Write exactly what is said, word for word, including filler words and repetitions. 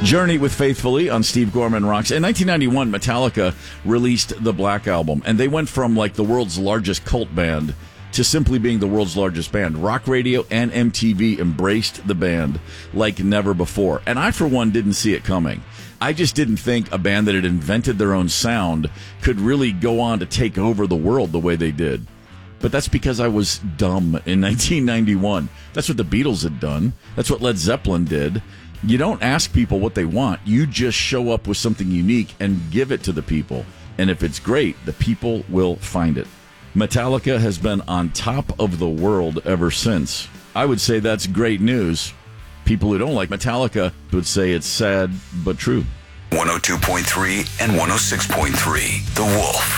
Journey with Faithfully on Steve Gorman Rocks. In nineteen ninety-one, Metallica released the Black Album, and they went from like the world's largest cult band to simply being the world's largest band. Rock radio and M T V embraced the band like never before. And I, for one, didn't see it coming. I just didn't think a band that had invented their own sound could really go on to take over the world the way they did. But that's because I was dumb in nineteen ninety-one. That's what the Beatles had done. That's what Led Zeppelin did. You don't ask people what they want. You just show up with something unique and give it to the people. And if it's great, the people will find it. Metallica has been on top of the world ever since. I would say that's great news. People who don't like Metallica would say it's sad but true. one oh two point three and one oh six point three, The Wolf.